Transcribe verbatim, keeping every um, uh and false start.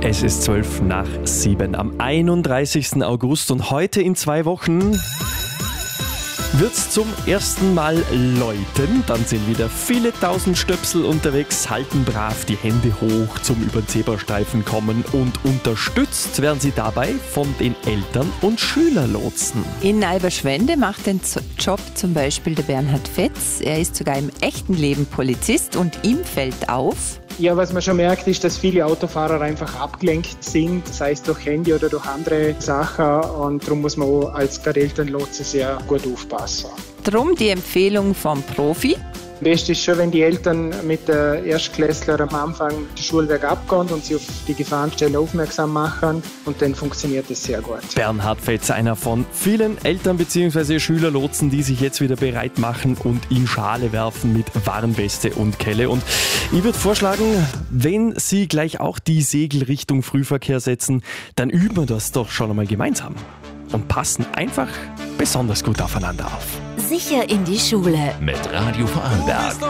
Es ist zwölf nach sieben am einunddreißigsten August und heute in zwei Wochen wird's zum ersten Mal läuten. Dann sind wieder viele tausend Stöpsel unterwegs, halten brav die Hände hoch zum über den Zebrastreifen kommen und unterstützt werden sie dabei von den Eltern und Schülerlotsen. In Neiberschwende macht den Job zum Beispiel der Bernhard Fetz. Er ist sogar im echten Leben Polizist und ihm fällt auf: Ja, was man schon merkt, ist, dass viele Autofahrer einfach abgelenkt sind, sei es durch Handy oder durch andere Sachen. Und darum muss man auch als Elternlotse sehr gut aufpassen. Drum die Empfehlung vom Profi. Am besten ist schon, wenn die Eltern mit der Erstklässler am Anfang das Schulweg abgehen und sie auf die Gefahrenstellen aufmerksam machen. Und dann funktioniert es sehr gut. Bernhard Fetz, einer von vielen Eltern bzw. Schülerlotsen, die sich jetzt wieder bereit machen und in Schale werfen mit Warnweste und Kelle. Und ich würde vorschlagen, wenn Sie gleich auch die Segel Richtung Frühverkehr setzen, dann üben wir das doch schon einmal gemeinsam und passen einfach besonders gut aufeinander auf. Sicher in die Schule mit Radio Vorarlberg.